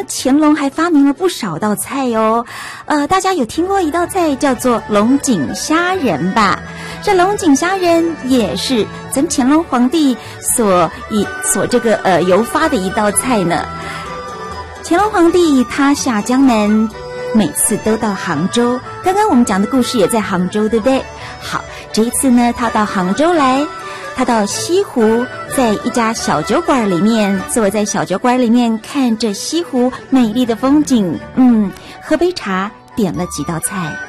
乾隆还发明了不少道菜哦。大家有听过一道菜叫做龙井虾仁吧？这龙井虾仁也是咱乾隆皇帝所由发的一道菜呢。乾隆皇帝他下江南，每次都到杭州。刚刚我们讲的故事也在杭州，对不对？好，这一次呢，他到杭州来，他到西湖，在一家小酒馆里面，坐在小酒馆里面看着西湖美丽的风景，喝杯茶，点了几道菜。